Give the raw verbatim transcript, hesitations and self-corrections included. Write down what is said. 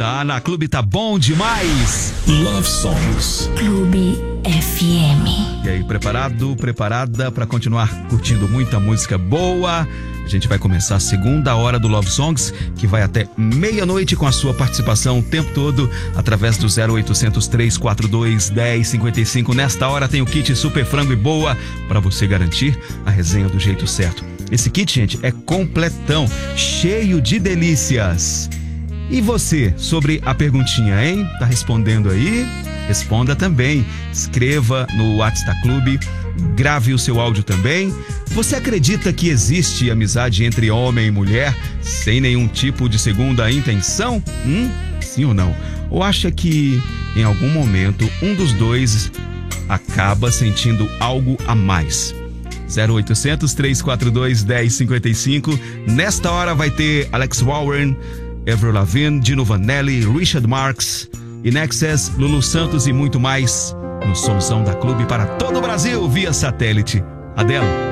Tá na Clube, tá bom demais. Love Songs. Clube F M. E aí, preparado, preparada para continuar curtindo muita música boa? A gente vai começar a segunda hora do Love Songs, que vai até meia-noite com a sua participação o tempo todo através do zero oitocentos, três quatro dois, um zero cinco cinco. Nesta hora tem o kit Super Frango e Boa para você garantir a resenha do jeito certo. Esse kit, gente, é completão, cheio de delícias. E você, sobre a perguntinha, hein? Tá respondendo aí? Responda também. Escreva no WhatsApp da Clube, grave o seu áudio também. Você acredita que existe amizade entre homem e mulher sem nenhum tipo de segunda intenção? Hum? Sim ou não? Ou acha que em algum momento um dos dois acaba sentindo algo a mais? zero oitocentos, três quatro dois, um zero cinco cinco. Nesta hora vai ter Alex Warren, Avril Lavigne, Dino Vanelli, Richard Marx, In Excess, Lulu Santos e muito mais no Somzão da Clube para todo o Brasil via satélite. Adele.